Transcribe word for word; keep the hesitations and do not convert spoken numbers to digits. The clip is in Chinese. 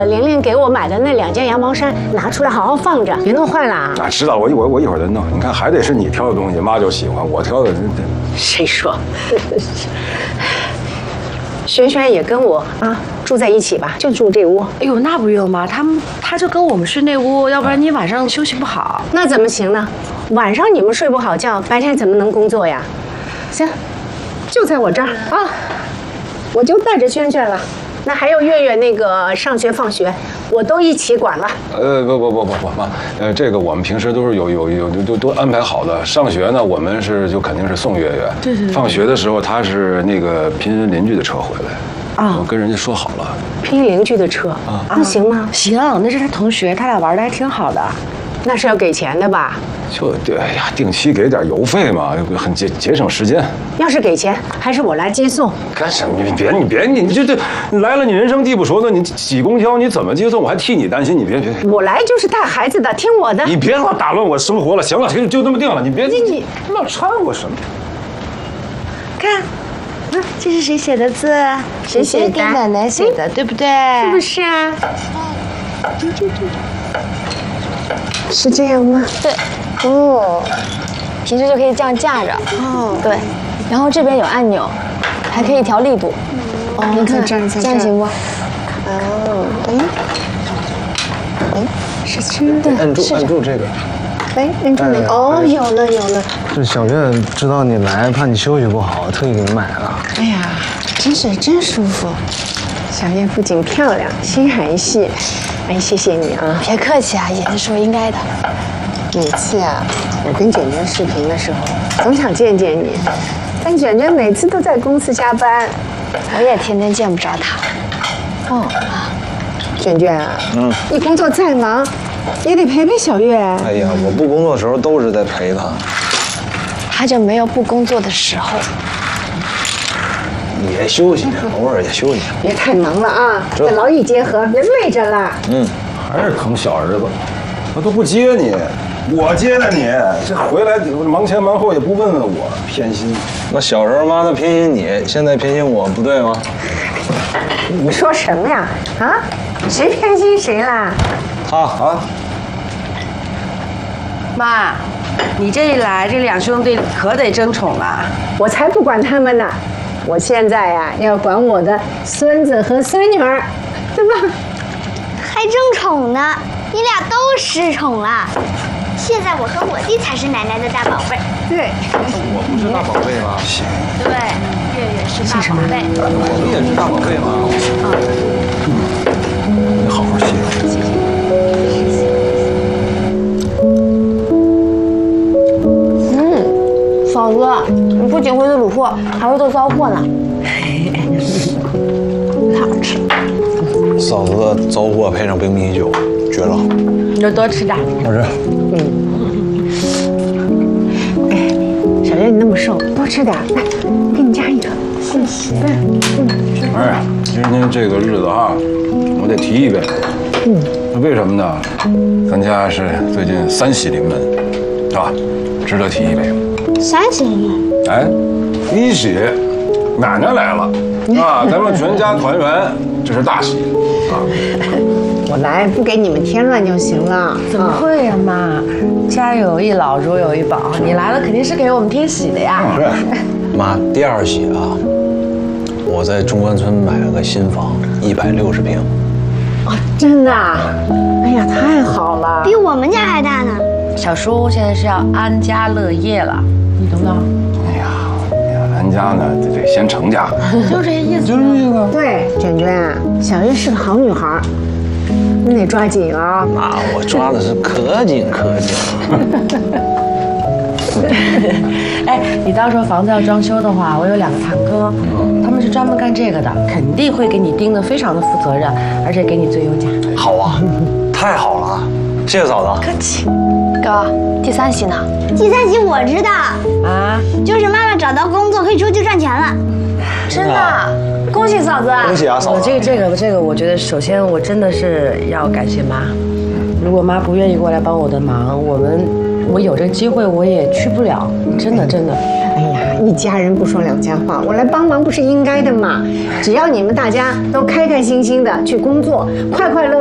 玲玲给我买的那两件羊毛衫拿出来好好放着，别弄坏了啊！ 啊，知道，我一我我一会儿再弄。你看，还得是你挑的东西，妈就喜欢，我挑的。 谁说？轩轩也跟我啊住在一起吧，就住这屋。 哎呦，那不用嘛，他们他就跟我们睡那屋，要不然你晚上休息不好。 那怎么行呢？晚上你们睡不好觉，白天怎么能工作呀？行，就在我这儿啊，我就带着轩轩了。那还有月月那个上学放学，我都一起管了。 呃，不不不不不，妈，呃，这个我们平时都是有有有都都安排好的。上学呢，我们是就肯定是送月月。 对对对。 放学的时候，他是那个拼邻居的车回来。啊。我跟人家说好了。 拼邻居的车啊？那行吗？ 行，那是他同学，他俩玩的还挺好的。 那是要给钱的吧？ 就对，哎呀，定期给点邮费嘛，很节节省时间。 要是给钱，还是我来接送。 干什么？你别你别你这这来了，你人生地不熟的，你挤公交你怎么接送？我还替你担心，你别别。 我来就是带孩子的，听我的。 你别老打乱我生活了，行了，就就这么定了，你别你你老掺和什么？ 看，嗯，这是谁写的字？ 谁写的？ 给奶奶写的，对不对？ 是不是啊？对对对。是这样吗？ 对。哦，平时就可以这样架着。哦，对，然后这边有按钮，还可以调力度。哦，你看这样这样行不？哦，哎，哎，是是， 对，按住按住这个。 哎，按住那个。哦，有了有了。 这小月知道你来，怕你休息不好，特意给你买了。 哎呀，真是真舒服。小月不仅漂亮，心还细。哎，谢谢你啊！ 别客气啊，也是说应该的。 每次啊，我跟卷卷视频的时候，总想见见你，但卷卷每次都在公司加班， 我也天天见不着他。 哦，卷卷啊，嗯，你工作再忙，也得陪陪小月。 哎呀，我不工作的时候都是在陪他， 他就没有不工作的时候。 也休息，偶尔也休息。 别太忙了啊，这劳逸结合，别累着了。 嗯，还是疼小儿子，他都不接你。我接的你，这回来忙前忙后也不问问我，偏心。 那小时候妈的偏心你，现在偏心我，不对吗？ 你说什么呀？啊？谁偏心谁啦？ 他啊， 妈，你这一来，这两兄弟可得争宠了。 我才不管他们呢，我现在呀要管我的孙子和孙女儿，对吧？ 还争宠呢，你俩都失宠了。现在我和我弟才是奶奶的大宝贝。 对， 我不是大宝贝吗？ 对，月月是大宝贝。 我们也是大宝贝吗？ 嗯，你好好谢谢。谢谢。 嗯，嫂子，你不仅会做卤货，还会做糟货呢。好吃。 嫂子的糟货配上冰啤酒，绝了。 你就多吃点。 好吃。 嗯。哎，小月你那么瘦，多吃点，来，我给你加一个。谢谢。嗯。 哎，今天这个日子啊，我得提一杯。嗯。为什么呢？咱家是最近三喜临门，是吧？值得提一杯。 三喜临门。 哎，第一喜，奶奶来了啊，咱们全家团圆，这是大喜啊。 我来不给你们添乱就行了。 怎么会呀，妈？家有一老，如有一宝，你来了肯定是给我们添喜的呀。 妈，第二喜啊，我在中关村买了个新房，一百六十平。 啊，真的？哎呀，太好了， 比我们家还大呢。 小叔现在是要安家乐业了，你懂不懂？ 哎呀，哎呀，咱家呢得得先成家， 就这意思。 就这意思。 对，卷卷啊，小月是个好女孩，你得抓紧啊。 妈，我抓的是可紧可紧。 哎，你到时候房子要装修的话，我有两个堂哥，他们是专门干这个的，肯定会给你盯得非常的负责任，而且给你最优价。 好啊，太好了，谢谢嫂子。 客气。 哥，第三喜呢？ 第三喜我知道啊， 就是妈妈找到工作可以出去赚钱了。 真的，恭喜嫂子！ 恭喜啊，嫂子！ 我这个这个这个，我觉得首先我真的是要感谢妈，如果妈不愿意过来帮我的忙，我们我有这个机会我也去不了，真的真的。 哎呀， 一家人不说两家话，我来帮忙不是应该的吗？只要你们大家都开开心心的去工作，快快乐